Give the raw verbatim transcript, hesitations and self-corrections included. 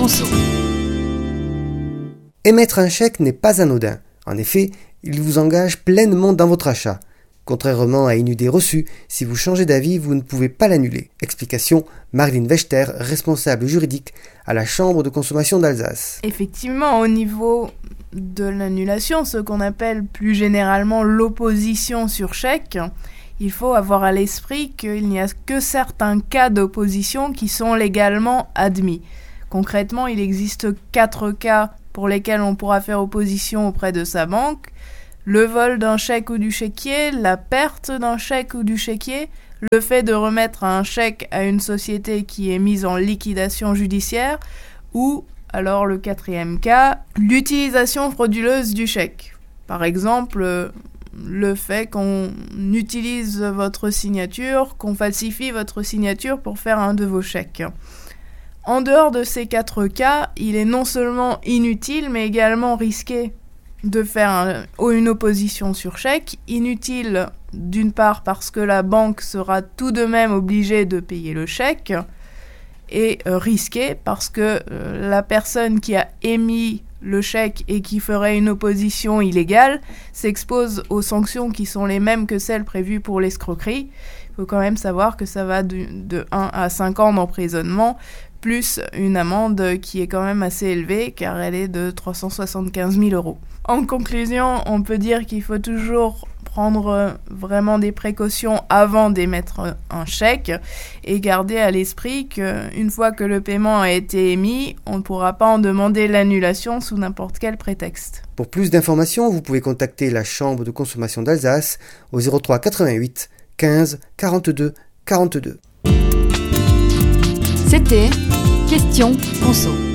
conso. Émettre un chèque n'est pas anodin. En effet, il vous engage pleinement dans votre achat. Contrairement à une idée reçue, si vous changez d'avis, vous ne pouvez pas l'annuler. Explication, Marlene Wechter, responsable juridique à la Chambre de consommation d'Alsace. Effectivement, au niveau de l'annulation, ce qu'on appelle plus généralement l'opposition sur chèque, il faut avoir à l'esprit qu'il n'y a que certains cas d'opposition qui sont légalement admis. Concrètement, il existe quatre cas pour lesquels on pourra faire opposition auprès de sa banque. Le vol d'un chèque ou du chéquier, la perte d'un chèque ou du chéquier, le fait de remettre un chèque à une société qui est mise en liquidation judiciaire, ou, alors le quatrième cas, l'utilisation frauduleuse du chèque. Par exemple, le fait qu'on utilise votre signature, qu'on falsifie votre signature pour faire un de vos chèques. En dehors de ces quatre cas, il est non seulement inutile, mais également risqué de faire un, une opposition sur chèque. Inutile, d'une part, parce que la banque sera tout de même obligée de payer le chèque, et euh, risqué, parce que euh, la personne qui a émis le chèque et qui ferait une opposition illégale s'expose aux sanctions qui sont les mêmes que celles prévues pour l'escroquerie. Il faut quand même savoir que ça va de, de un à cinq ans d'emprisonnement, plus une amende qui est quand même assez élevée, car elle est de trois cent soixante-quinze mille euros. En conclusion, on peut dire qu'il faut toujours prendre vraiment des précautions avant d'émettre un chèque et garder à l'esprit qu'une fois que le paiement a été émis, on ne pourra pas en demander l'annulation sous n'importe quel prétexte. Pour plus d'informations, vous pouvez contacter la Chambre de consommation d'Alsace au zéro trois quatre-vingt-huit quinze quarante-deux quarante-deux. C'était Question Conso.